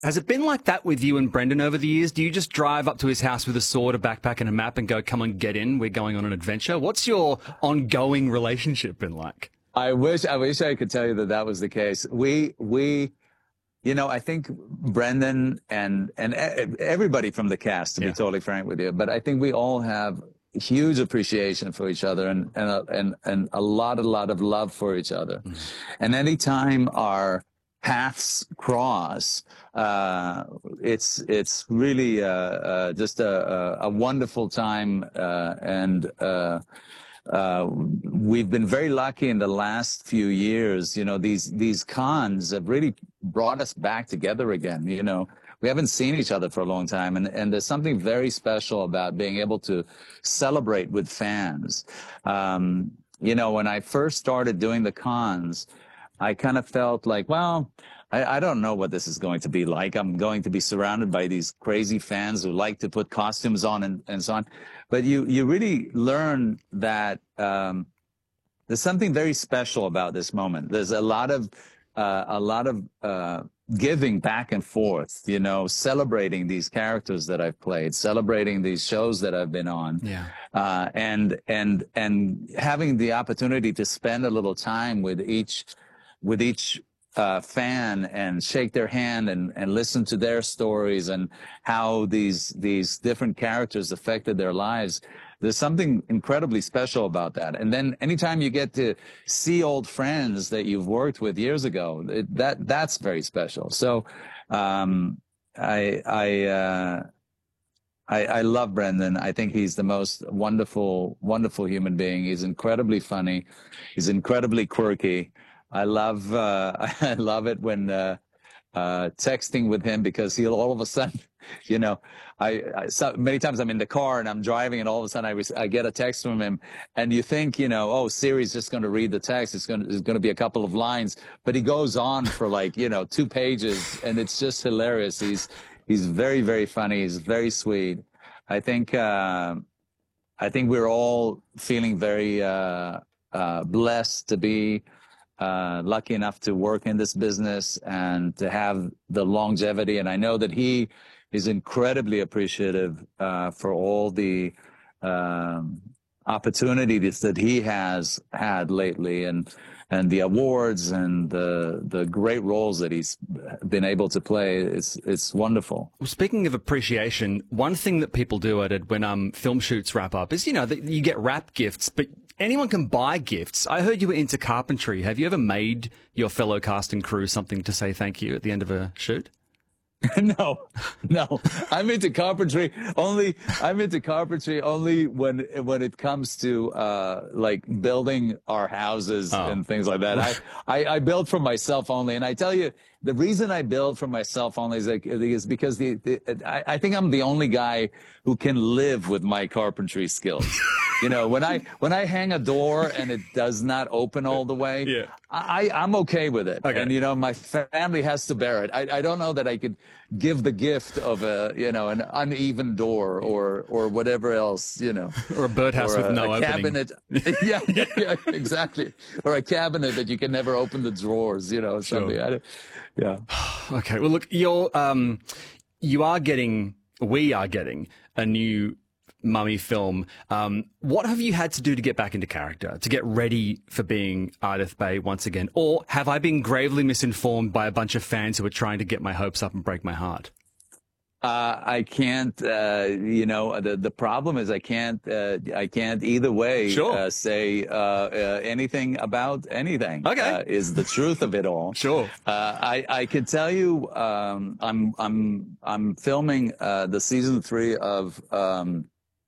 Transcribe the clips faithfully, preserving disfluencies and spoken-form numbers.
Has it been like that with you and Brendan over the years? Do you just drive up to his house with a sword, a backpack, and a map and go, come on, get in, we're going on an adventure? What's your ongoing relationship been like? I wish, I wish I could tell you that that was the case. We, we, you know, I think Brendan and, and everybody from the cast, to yeah. be totally frank with you, but I think we all have huge appreciation for each other and, and, a, and, and a lot, a lot of love for each other. Mm. And anytime our paths cross, uh, it's, it's really, uh, uh, just a, a, a wonderful time. Uh, and, uh, uh, we've been very lucky in the last few years. You know, these, these cons have really brought us back together again. You know, we haven't seen each other for a long time. And, and there's something very special about being able to celebrate with fans. Um, you know, when I first started doing the cons, I kind of felt like, well, I, I don't know what this is going to be like. I'm going to be surrounded by these crazy fans who like to put costumes on and, and so on. But you, you really learn that um, there's something very special about this moment. There's a lot of, uh, a lot of uh, giving back and forth, you know, celebrating these characters that I've played, celebrating these shows that I've been on. Yeah. Uh, and, and, and having the opportunity to spend a little time with each with each uh, fan and shake their hand and, and listen to their stories and how these these different characters affected their lives. There's something incredibly special about that. And then anytime you get to see old friends that you've worked with years ago, it, that that's very special. So um, I I, uh, I I love Brendan. I think he's the most wonderful wonderful human being. He's incredibly funny. He's incredibly quirky. I love, uh, I love it when, uh, uh, texting with him because he'll all of a sudden, you know, I, I so many times I'm in the car and I'm driving and all of a sudden I, I get a text from him and you think, you know, oh, Siri's just going to read the text. It's going to, it's going to be a couple of lines, but he goes on for like, you know, two pages and it's just hilarious. He's, he's very, very funny. He's very sweet. I think, uh, I think we're all feeling very, uh, uh, blessed to be, Uh, lucky enough to work in this business and to have the longevity. And I know that he is incredibly appreciative uh, for all the um, opportunities that he has had lately and and the awards and the the great roles that he's been able to play. It's it's wonderful. Well, speaking of appreciation, one thing that people do at it when um film shoots wrap up is, you know, that you get wrap gifts, but anyone can buy gifts. I heard you were into carpentry. Have you ever made your fellow cast and crew something to say thank you at the end of a shoot? No, no. I'm into carpentry only. I'm into carpentry only when when it comes to uh, like building our houses oh. and things like that. I, I I build for myself only, and I tell you the reason I build for myself only is like is because the, the I, I think I'm the only guy who can live with my carpentry skills. You know, when I when I hang a door and it does not open all the way, yeah. I, I'm okay with it. Okay. And, you know, my family has to bear it. I, I don't know that I could give the gift of a, you know, an uneven door or or whatever else, you know. Or a birdhouse with a, no a opening. Cabinet. yeah, yeah, yeah, exactly. Or a cabinet that you can never open the drawers, you know, something. Sure. I, yeah. Okay. Well, look, you're, um, you are getting, we are getting a new Mummy film. Um, what have you had to do to get back into character, to get ready for being Ardeth Bay once again? Or have I been gravely misinformed by a bunch of fans who are trying to get my hopes up and break my heart? Uh, I can't, uh, you know, the, the problem is I can't, uh, I can't either way, sure. uh, say, uh, uh, anything about anything. Okay. Uh, is the truth of it all. Sure. Uh, I, I can tell you, um, I'm, I'm, I'm filming, uh, the season three of, um,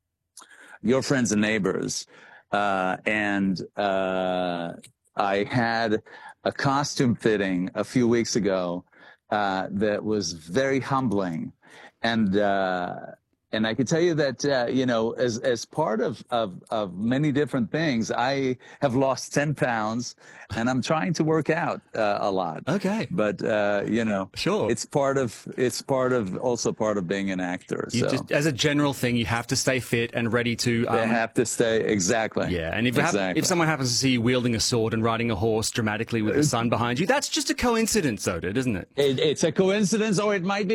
Your Friends and Neighbors. Uh, and, uh, I had a costume fitting a few weeks ago, uh, that was very humbling. And, uh, and I can tell you that, uh, you know, as, as part of, of, of many different things, I have lost ten pounds and I'm trying to work out uh, a lot. Okay. But, uh, you know, Sure. it's part of, it's part of, also part of being an actor. You So just, as a general thing, you have to stay fit and ready to. Um, they have to stay, exactly. Yeah, and if, exactly. hap- if someone happens to see you wielding a sword and riding a horse dramatically with the sun behind you, that's just a coincidence, Oded, isn't it? It, it's a coincidence, or it might be